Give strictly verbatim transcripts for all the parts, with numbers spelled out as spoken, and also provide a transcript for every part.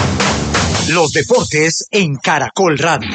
Los deportes en Caracol Radio.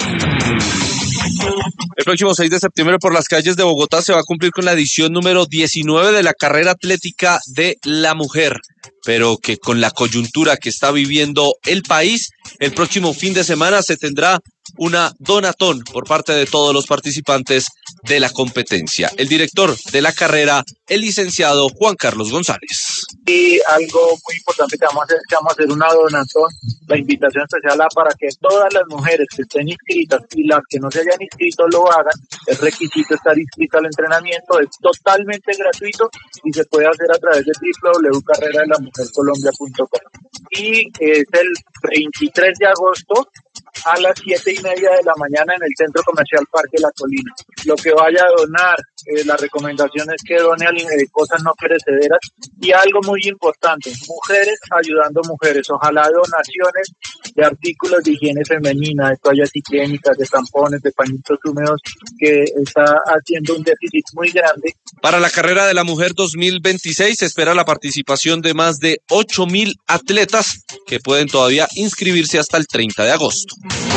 El próximo seis de septiembre por las calles de Bogotá se va a cumplir con la edición número diecinueve de la carrera atlética de la mujer, pero que con la coyuntura que está viviendo el país, el próximo fin de semana se tendrá una donatón por parte de todos los participantes de la competencia. El director de la carrera, el licenciado Juan Carlos González. Y algo muy importante que vamos a hacer, que vamos a hacer una donatón, la invitación especial a para que todas las mujeres que estén inscritas y las que no se hayan inscrito lo hagan. Es requisito estar inscrito al entrenamiento, es totalmente gratuito y se puede hacer a través de doble u doble u doble u punto carrera de la mujer colombia punto com. Y es el veintitrés de agosto a las siete y media de la mañana en el Centro Comercial Parque La Colina. Lo que vaya a donar, eh, la recomendación es que done eh, cosas no perecederas y algo muy importante, mujeres ayudando mujeres. Ojalá donaciones de artículos de higiene femenina, de toallas higiénicas, de tampones, de pañitos húmedos, que está haciendo un déficit muy grande. Para la carrera de la mujer dos mil veintiséis se espera la participación de más de ocho mil atletas que pueden todavía inscribirse hasta el treinta de agosto.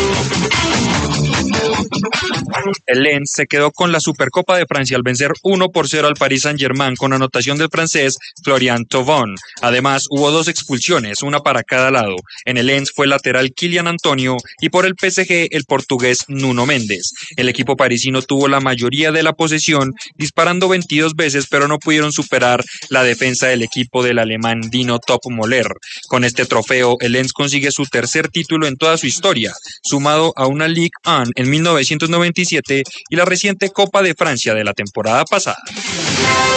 El Lens se quedó con la Supercopa de Francia al vencer uno por cero al Paris Saint-Germain con anotación del francés Florian Thauvin. Además, hubo dos expulsiones, una para cada lado. En el Lens fue lateral Kylian Antonio y por el P S G el portugués Nuno Méndez. El equipo parisino tuvo la mayoría de la posesión, disparando veintidós veces, pero no pudieron superar la defensa del equipo del alemán Dino Toppmöller. Con este trofeo, el Lens consigue su tercer título en toda su historia, sumado a una Ligue uno en mil novecientos noventa y siete y la reciente Copa de Francia de la temporada pasada.